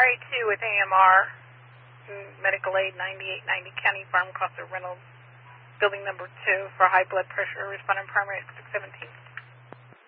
RA2 with AMR, medical aid 9890 County Farm, Costa Reynolds, building number 2 for high blood pressure, responding primary at 617.